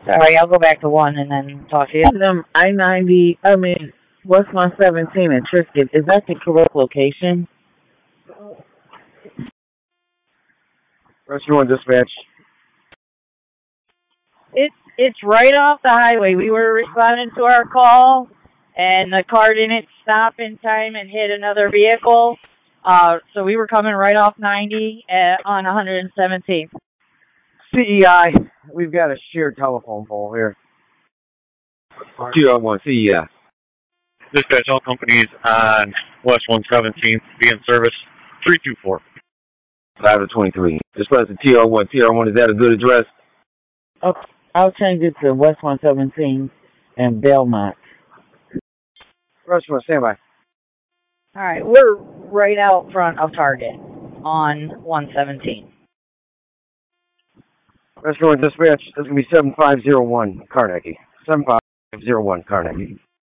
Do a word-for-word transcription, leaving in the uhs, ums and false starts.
Sorry, I'll go back to one and then talk to you. Um, I ninety, I mean, West one seventeen in Triscuit, is that the correct location? Rescue one dispatch. It's it's right off the highway. We were responding to our call, and the car didn't stop in time and hit another vehicle. Uh, so we were coming right off ninety uh, on one seventeenth. C E I, we've got a shared telephone pole here. two oh one, C E I. Dispatch all companies on West one seventeenth, be in service, three two four. five to twenty-three. Dispatch to T R one. T R one, is that a good address? Okay, I'll change it to West one seventeen and Belmont. Rescue one, stand by. All right, we're right out front of Target on one seventeen. Rescue one dispatch, this is going to be seven five zero one Carnegie. seven five zero one Carnegie.